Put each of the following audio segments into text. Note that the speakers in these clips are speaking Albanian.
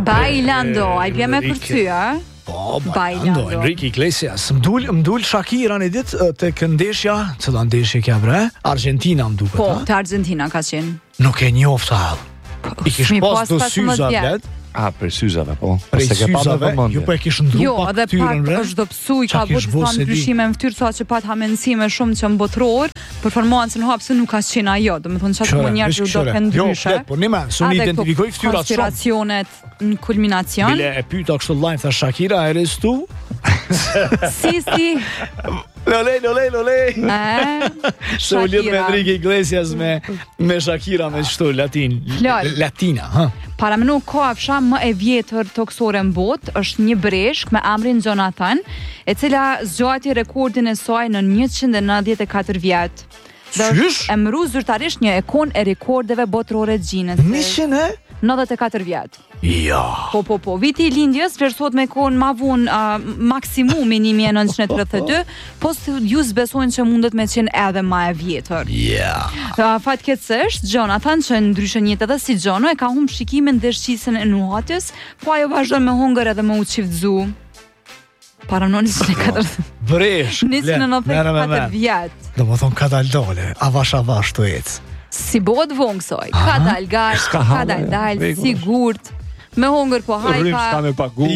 Bailando, ai bje me kërcyja. Po, Bailando, Enrique Iglesias. M'dul Shakira një ditë tek ndeshja, cila ndeshje kja bre? Argentina m'duket. Po, te Argentina ka qenë. Nuk e njofta hall. I kish pas do syza blet. Për syzave, po. Për syzave, ju po e kish ndru pa ktyrën bre. Jo, edhe pak është dopsu, i ka bërë disa ndryshime në ftyrë, sa që pat hamencime shumë që mbotror, performancën hap se nuk ka qenë ajo, domethënë çfarë mund njerëz u do të ndryshe. Jo, po nima, s'u identifikoj ftyrat shumë. Konspiracionet në kulminacion. Bile e pyeta kështu live tha Shakira, eres tu? Si. Lole. Se u lidh me Enrique Iglesias me Shakira me çto latina, ha. Para më nuk kafsha më e vjetër toksore në botë është një breshk me emrin Jonathan, e cila zgjati rekordin e saj në 194 vjet. Dhe është emëru zyrtarisht një ikon e rekordeve botërore gjinës. 194 vjet. Ja. Po. Viti i lindjes vlerësohet me kohën ma vonë maksimumi 1932, po ju zbesojnë që mundet me qenë edhe ma e vjetër. Ja. Fatkeqësisht, Jonathan, që ndryshe njët edhe si Gjono, e ka humbur shikimin dhe shqisën e nuhatjes, po ajo vazhdon me hongër edhe me u çiftzu. Para në 194 Bresh 194 vjet. Do më thonë ka dal dole, avash të ecë. Si bëhet vonë kësoj, ka dal gash, ka dal sigurt. Me hongër po hajka. Me pagu.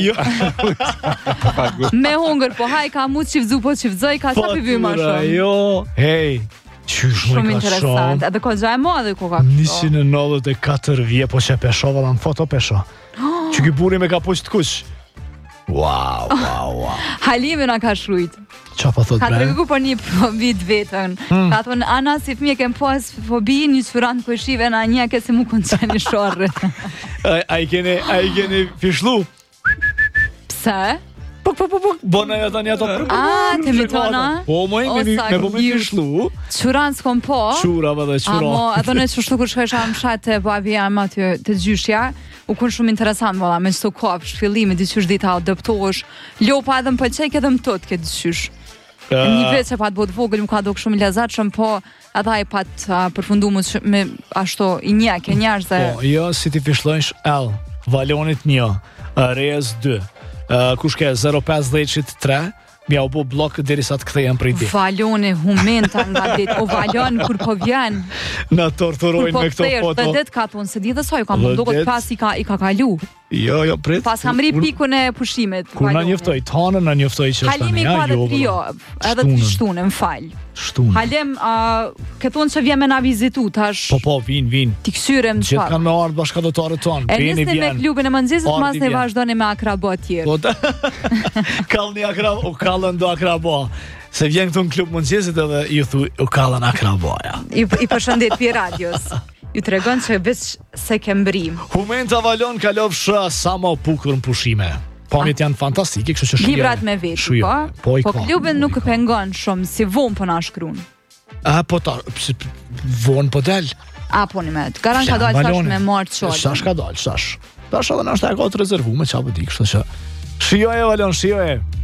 Me hongër po hajka, mu çivzu po çivzoj, ka sa pi vyma shumë. Jo. Hey, shumë interesant. Edhe ko gja e madhe ku ka kështu. 194 vje, po që peshova dhe në foto pesho. Që ky burri me ka poqt kush. Wow. Halimi na ka shrujt. Qa po thot bre? Ka tregu për një vit vetën. Ka thonë, Ana, si fëmije kem pas fobi, një sfyrant ku e shive na një ke se mu kënë qeni shorre. A i keni fishlu? Pse? Po, bona ja tani ato për. Te mitona? Po, me po me fishlu. Quran s'kom po. Qurava dhe qura. Amo, ato në që shtu kur shkojsha më shatë të babi jam aty të gjyshja, u kun shumë interesant, valla, me qëto kopsh, fillimi, diqysh dita, adoptohesh, lopa edhe më pëlqejk edhe më tot këtë diqysh. Një vit që pat bot vogël më ka dok shumë lezatshëm, po edhe ai pat përfundu me ashtu i njek, e njerëz dhe... Po, jo, si ti fishlojsh L, Valonit 1, Reyes 2, kush ke 050 mja u bo blok derisa të kthejem prej ditë. Valoni humenta nga ditë, o Valon kur po vjen. Na torturojnë me këto foto. Kur po det ka thonë se di dhe soi, kam duket pas i ka kalu. Jo, prit. Pas kam ri pikun e pushimit. Kur na njoftoi Tanën, na njoftoi që është Halimi ka dhe trio, edhe të shtunë, më fal. Shtunë. Halim, ke thonë që vjen me na vizitu, tash. Po, vin. Ti ksyrem çfarë? Gjithë kanë me ardhë bashkëdhëtarët tonë. E nisni me klubin e mëngjesit, mas ne vazhdoni me akrabo tjerë. Po, kallni akrabo, u kallën do akrabo. Se vjen këtu në klub mëngjesit edhe ju thu u kallën akraboja. I përshëndet pi radios. Ju të regon që veç se ke mbrim. Humenta Valon ka lofsh sa ma pukur në pushime. Pamjet janë fantastike, kështu që shije. Librat me vetë, po klubin nuk pengon shumë, si vonë po na shkruan. Po ta, vonë po del. Po një met, garan ka dalë tash me marë qodë. Sash ka dalë, sash. Tash edhe nështë e ka të rezervu me qa po di, kështu që... Shioje, Valon, shioje.